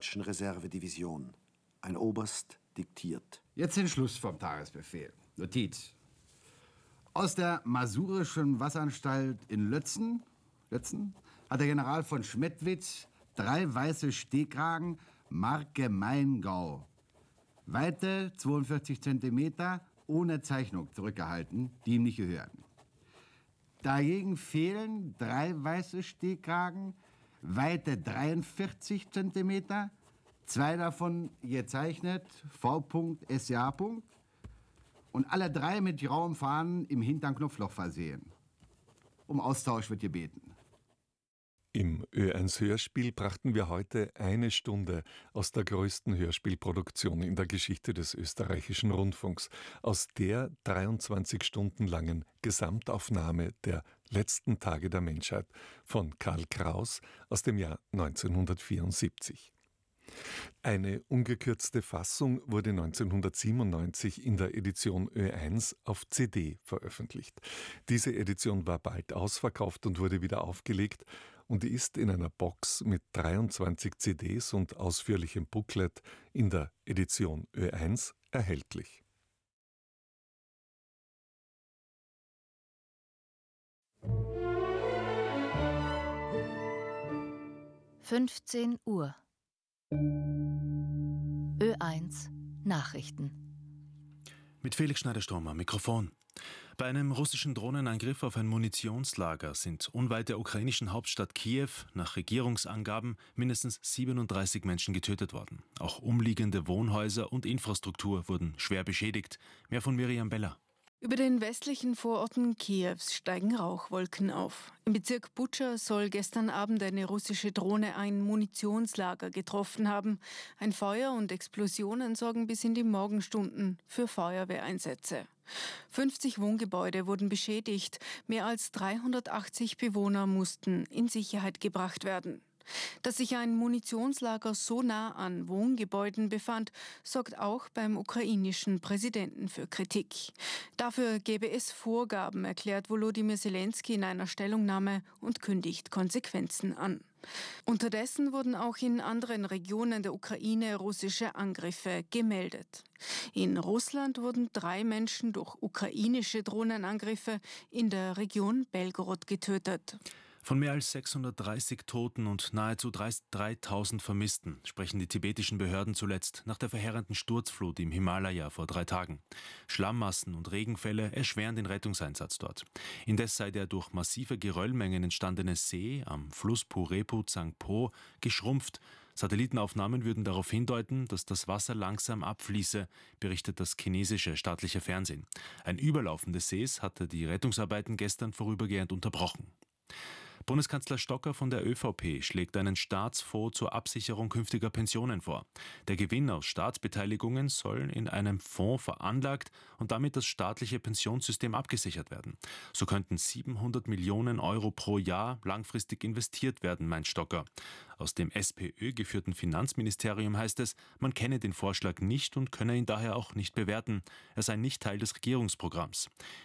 Reservedivision. Ein Oberst diktiert. Jetzt den Schluss vom Tagesbefehl. Notiz. Aus der Masurischen Wasseranstalt in Lötzen hat der General von Schmettwitz 3 weiße Stehkragen Marke Maingau. Weite 42 cm ohne Zeichnung zurückgehalten, die ihm nicht gehören. Dagegen fehlen 3 weiße Stehkragen, Weite 43 cm, 2 davon gezeichnet, V.SCA. Und alle 3 mit grauem Faden im hinteren Knopfloch versehen. Um Austausch wird gebeten. Im Ö1 Hörspiel brachten wir heute eine Stunde aus der größten Hörspielproduktion in der Geschichte des österreichischen Rundfunks, aus der 23 Stunden langen Gesamtaufnahme der letzten Tage der Menschheit von Karl Kraus aus dem Jahr 1974. Eine ungekürzte Fassung wurde 1997 in der Edition Ö1 auf CD veröffentlicht. Diese Edition war bald ausverkauft und wurde wieder aufgelegt und ist in einer Box mit 23 CDs und ausführlichem Booklet in der Edition Ö1 erhältlich. Uhr. Ö1 Nachrichten. Mit Felix Schneider-Sturm am Mikrofon. Bei einem russischen Drohnenangriff auf ein Munitionslager sind unweit der ukrainischen Hauptstadt Kiew nach Regierungsangaben mindestens 37 Menschen getötet worden. Auch umliegende Wohnhäuser und Infrastruktur wurden schwer beschädigt. Mehr von Miriam Beller. Über den westlichen Vororten Kiews steigen Rauchwolken auf. Im Bezirk Butscha soll gestern Abend eine russische Drohne ein Munitionslager getroffen haben. Ein Feuer und Explosionen sorgen bis in die Morgenstunden für Feuerwehreinsätze. 50 Wohngebäude wurden beschädigt. Mehr als 380 Bewohner mussten in Sicherheit gebracht werden. Dass sich ein Munitionslager so nah an Wohngebäuden befand, sorgt auch beim ukrainischen Präsidenten für Kritik. Dafür gäbe es Vorgaben, erklärt Volodymyr Zelensky in einer Stellungnahme und kündigt Konsequenzen an. Unterdessen wurden auch in anderen Regionen der Ukraine russische Angriffe gemeldet. In Russland wurden 3 Menschen durch ukrainische Drohnenangriffe in der Region Belgorod getötet. Von mehr als 630 Toten und nahezu 3.000 Vermissten sprechen die tibetischen Behörden zuletzt nach der verheerenden Sturzflut im Himalaya vor 3 Tagen. Schlammmassen und Regenfälle erschweren den Rettungseinsatz dort. Indes sei der durch massive Geröllmengen entstandene See am Fluss Purepu Tsangpo geschrumpft. Satellitenaufnahmen würden darauf hindeuten, dass das Wasser langsam abfließe, berichtet das chinesische staatliche Fernsehen. Ein Überlaufen des Sees hatte die Rettungsarbeiten gestern vorübergehend unterbrochen. Bundeskanzler Stocker von der ÖVP schlägt einen Staatsfonds zur Absicherung künftiger Pensionen vor. Der Gewinn aus Staatsbeteiligungen soll in einem Fonds veranlagt und damit das staatliche Pensionssystem abgesichert werden. So könnten 700 Millionen Euro pro Jahr langfristig investiert werden, meint Stocker. Aus dem SPÖ-geführten Finanzministerium heißt es, man kenne den Vorschlag nicht und könne ihn daher auch nicht bewerten. Er sei nicht Teil des Regierungsprogramms.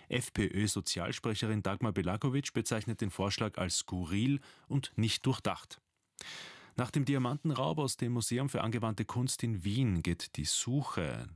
FPÖ-Sozialsprecherin Dagmar Belakovic bezeichnet den Vorschlag als skurril und nicht durchdacht. Nach dem Diamantenraub aus dem Museum für angewandte Kunst in Wien geht die Suche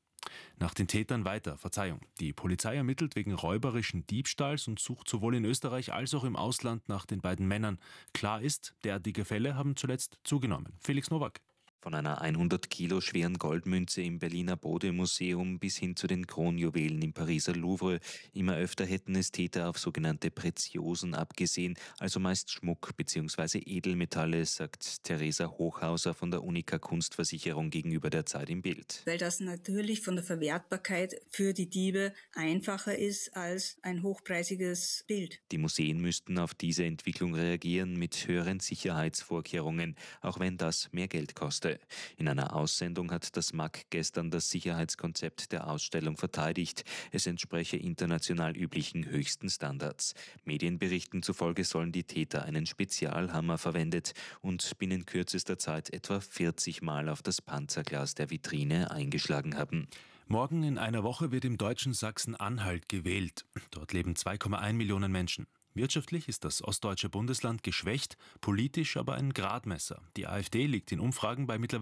nach den Tätern weiter. Die Polizei ermittelt wegen räuberischen Diebstahls und sucht sowohl in Österreich als auch im Ausland nach den beiden Männern. Klar ist, derartige Fälle haben zuletzt zugenommen. Felix Nowak. Von einer 100 Kilo schweren Goldmünze im Berliner Bode-Museum bis hin zu den Kronjuwelen im Pariser Louvre. Immer öfter hätten es Täter auf sogenannte Preziosen abgesehen, also meist Schmuck bzw. Edelmetalle, sagt Theresa Hochhauser von der Unica Kunstversicherung gegenüber der Zeit im Bild. Weil das natürlich von der Verwertbarkeit für die Diebe einfacher ist als ein hochpreisiges Bild. Die Museen müssten auf diese Entwicklung reagieren mit höheren Sicherheitsvorkehrungen, auch wenn das mehr Geld koste. In einer Aussendung hat das MAK gestern das Sicherheitskonzept der Ausstellung verteidigt. Es entspreche international üblichen höchsten Standards. Medienberichten zufolge sollen die Täter einen Spezialhammer verwendet und binnen kürzester Zeit etwa 40 Mal auf das Panzerglas der Vitrine eingeschlagen haben. Morgen in einer Woche wird im deutschen Sachsen-Anhalt gewählt. Dort leben 2,1 Millionen Menschen. Wirtschaftlich ist das ostdeutsche Bundesland geschwächt, politisch aber ein Gradmesser. Die AfD liegt in Umfragen bei mittlerweile